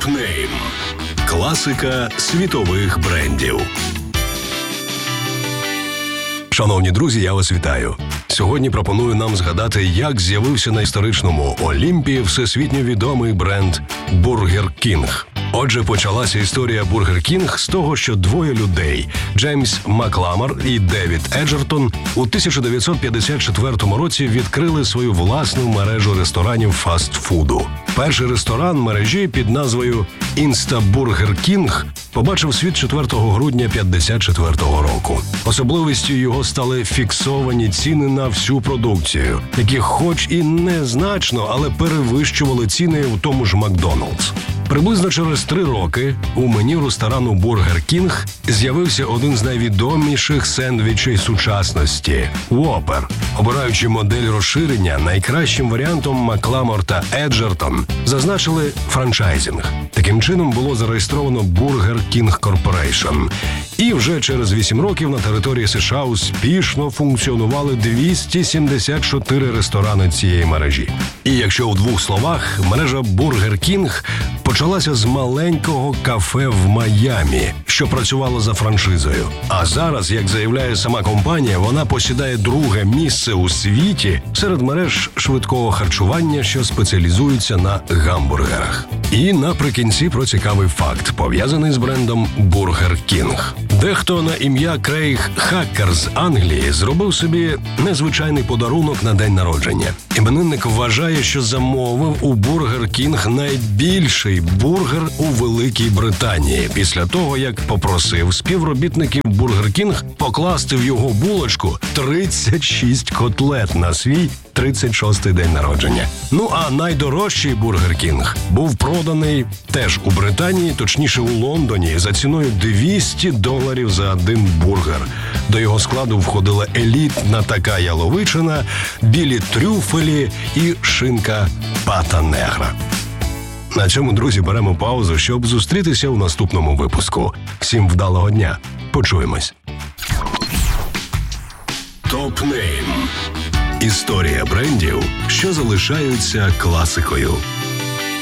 Топ-нейм. Класика світових брендів. Шановні друзі, я вас вітаю. Сьогодні пропоную нам згадати, як з'явився на історичному Олімпі всесвітньо відомий бренд Бургер Кінг. Отже, почалася історія Бургер Кінг з того, що двоє людей – Джеймс Макламар і Девід Еджертон – у 1954 році відкрили свою власну мережу ресторанів фастфуду. Перший ресторан мережі під назвою «Інстабургер Кінг» побачив світ 4 грудня 1954 року. Особливістю його стали фіксовані ціни на всю продукцію, які хоч і незначно, але перевищували ціни у тому ж Макдональдс. Приблизно через 3 роки у меню ресторану Бургер Кінг з'явився один з найвідоміших сендвічей сучасності – Whopper. Обираючи модель розширення, найкращим варіантом Макламар та Еджертон зазначили франчайзинг. Таким чином було зареєстровано Burger King Corporation. І вже через 8 років на території США успішно функціонували 274 ресторани цієї мережі. І якщо у 2 словах, мережа Burger King почалася з маленького кафе в Майамі, що працювало за франшизою. А зараз, як заявляє сама компанія, вона посідає 2-ге місце у світі серед мереж швидкого харчування, що спеціалізуються на гамбургерах. І наприкінці про цікавий факт, пов'язаний з брендом Burger King. Дехто на ім'я Крейг Хакер з Англії зробив собі незвичайний подарунок на день народження. Іменинник вважає, що замовив у Burger King найбільший бургер у Великій Британії після того, як попросив співробітників Burger King покласти в його булочку 36 котлет на свій 36-й день народження. Ну а найдорожчий Burger King був проданий теж у Британії, точніше у Лондоні, за ціною $200 за один бургер. До його складу входила елітна така яловичина, білі трюфелі і шинка пата негра. На цьому, друзі, беремо паузу, щоб зустрітися у наступному випуску. Всім вдалого дня. Почуємось. Топ-нейм. Історія брендів, що залишаються класикою.